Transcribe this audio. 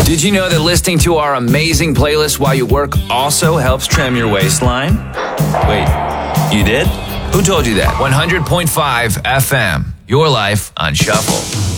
Did you know that listening to our amazing playlist while you work also helps trim your waistline? Wait, you did? Who told you that? 100.5 FM, your life on shuffle.